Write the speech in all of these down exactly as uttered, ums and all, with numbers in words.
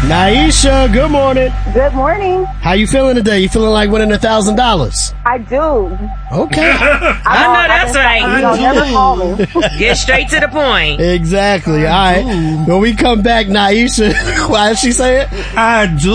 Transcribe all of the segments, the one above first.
Naisha, good morning. Good morning. How you feeling today? You feeling like winning a thousand dollars? I do. Okay. I know that's right. You don't never call me. Get straight to the point. Exactly. All right. When we come back, Naisha, why did she say it? I do.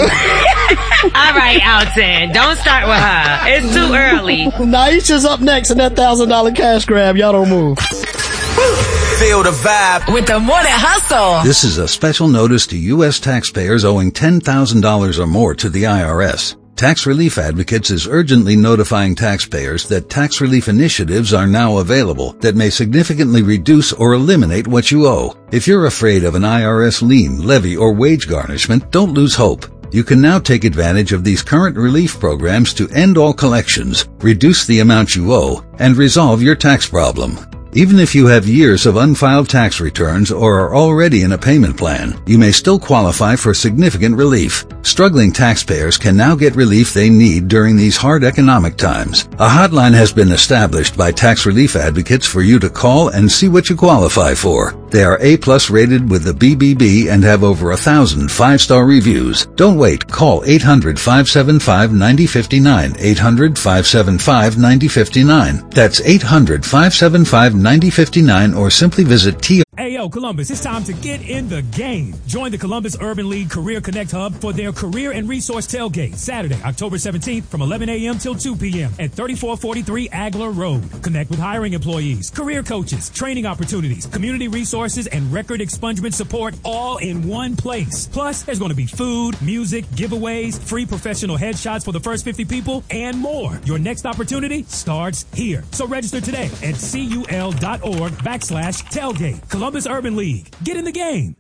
All right, Alton. Don't start with her. It's too early. Naisha's up next in that thousand dollar cash grab. Y'all don't move. Feel the vibe with the Morning Hustle. This is a special notice to U S taxpayers owing ten thousand dollars or more to the I R S. Tax Relief Advocates is urgently notifying taxpayers that tax relief initiatives are now available that may significantly reduce or eliminate what you owe. If you're afraid of an I R S lien, levy, or wage garnishment, don't lose hope. You can now take advantage of these current relief programs to end all collections, reduce the amount you owe, and resolve your tax problem. Even if you have years of unfiled tax returns or are already in a payment plan, you may still qualify for significant relief. Struggling taxpayers can now get relief they need during these hard economic times. A hotline has been established by Tax Relief Advocates for you to call and see what you qualify for. They are A-plus rated with the B B B and have over a thousand five-star reviews. Don't wait. Call eight hundred, five seven five, nine zero five nine. eight hundred, five seven five, nine zero five nine. That's eight hundred, five seven five, nine zero five nine or simply visit T. Hey, yo, Columbus, it's time to get in the game. Join the Columbus Urban League Career Connect Hub for their Career and Resource Tailgate, Saturday, October seventeenth from eleven a.m. till two p.m. at thirty-four forty-three Agler Road. Connect with hiring employees, career coaches, training opportunities, community resources, and record expungement support all in one place. Plus, there's going to be food, music, giveaways, free professional headshots for the first fifty people, and more. Your next opportunity starts here. So register today at cul.org backslash tailgate. Columbus Urban League. Get in the game.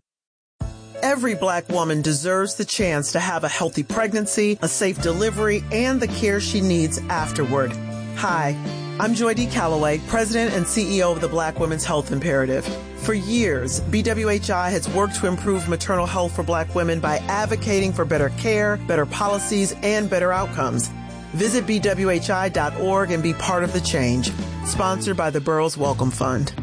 Every Black woman deserves the chance to have a healthy pregnancy, a safe delivery, and the care she needs afterward. Hi, I'm Joy D. Calloway, President and C E O of the Black Women's Health Imperative. For years, B W H I has worked to improve maternal health for Black women by advocating for better care, better policies, and better outcomes. Visit B W H I dot org and be part of the change. Sponsored by the Burroughs Welcome Fund.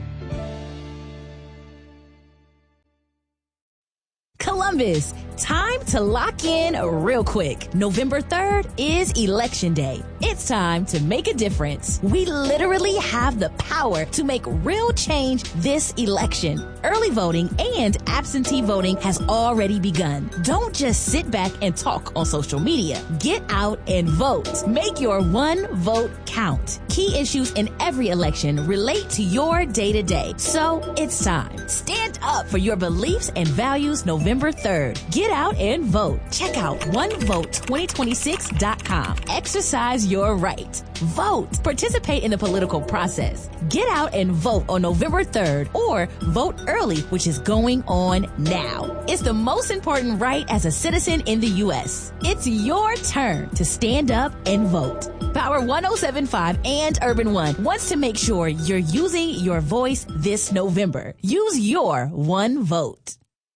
Columbus, time to lock in real quick. November third is Election Day. It's time to make a difference. We literally have the power to make real change this election. Early voting and absentee voting has already begun. Don't just sit back and talk on social media. Get out and vote. Make your one vote count. Key issues in every election relate to your day-to-day. So it's time. Stand up for your beliefs and values November third. Get out and vote. Check out one vote twenty twenty-six dot com. Exercise your right. Vote. Participate in the political process. Get out and vote on November third or vote early, which is going on now. It's the most important right as a citizen in the U S. It's your turn to stand up and vote. Power one oh seven point five and Urban One wants to make sure you're using your voice this November. Use your one vote.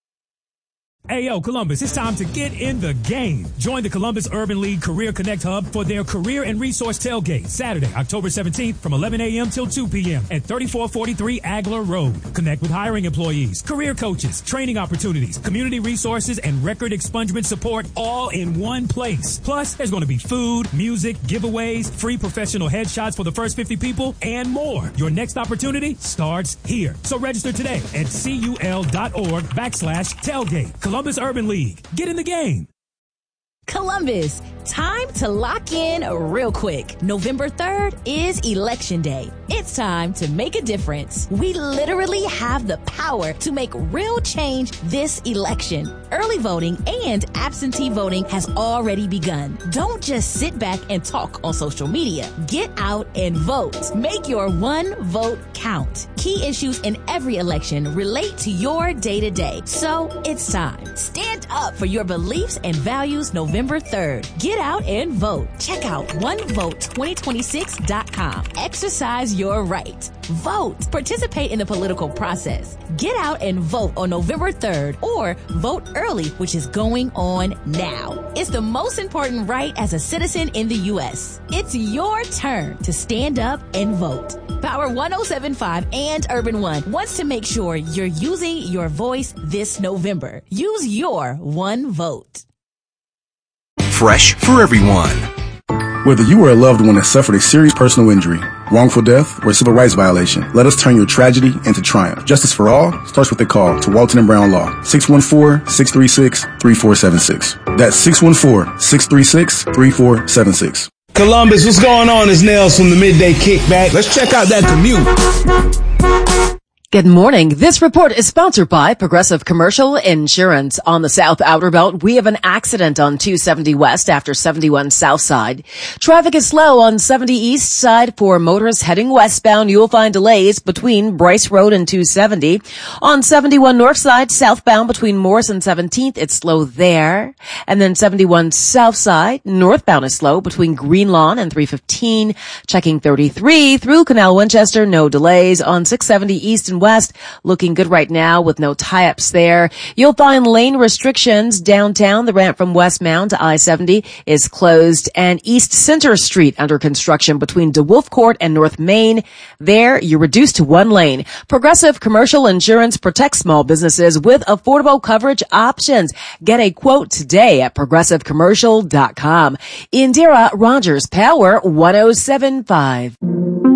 Hey, yo, Columbus, it's time to get in the game. Join the Columbus Urban League Career Connect Hub for their Career and Resource Tailgate, Saturday, October seventeenth from eleven a.m. till two p.m. at thirty-four forty-three Agler Road. Connect with hiring employees, career coaches, training opportunities, community resources, and record expungement support all in one place. Plus, there's going to be food, music, giveaways, free professional headshots for the first fifty people, and more. Your next opportunity starts here. So register today at cul.org backslash tailgate. Columbus Urban League. Get in the game. Columbus, time to lock in real quick. November third is Election Day. It's time to make a difference. We literally have the power to make real change this election. Early voting and absentee voting has already begun. Don't just sit back and talk on social media. Get out and vote. Make your one vote count. Key issues in every election relate to your day-to-day. So it's time. Stand up for your beliefs and values November third. Get Get out and vote. Check out one vote twenty twenty-six dot com. Exercise your right. Vote. Participate in the political process. Get out and vote on November third or vote early, which is going on now. It's the most important right as a citizen in the U S. It's your turn to stand up and vote. Power one oh seven point five and Urban One wants to make sure you're using your voice this November. Use your one vote. Fresh for everyone. Whether you or a loved one has suffered a serious personal injury, wrongful death, or a civil rights violation, let us turn your tragedy into triumph. Justice for all starts with a call to Walton and Brown Law, six one four, six three six, three four seven six. That's six one four, six three six, three four seven six. Columbus, what's going on? It's Nails from the Midday Kickback. Let's check out that commute. Good morning. This report is sponsored by Progressive Commercial Insurance. On the South Outer Belt, we have an accident on two seventy West after seventy-one South Side. Traffic is slow on seventy East Side for motorists heading westbound. You'll find delays between Bryce Road and two seventy. On seventy-one North Side, southbound between Morris and seventeenth, it's slow there. And then seventy-one South Side, northbound is slow between Green Lawn and three fifteen. Checking thirty-three through Canal Winchester, no delays. On six seventy East and West, looking good right now with no tie-ups there. You'll find lane restrictions downtown. The ramp from Westmount to I seventy is closed, and East Center Street under construction between DeWolf Court and North Main. There, you're reduced to one lane. Progressive Commercial Insurance protects small businesses with affordable coverage options. Get a quote today at progressive commercial dot com. Indira Rogers, Power one oh seven point five.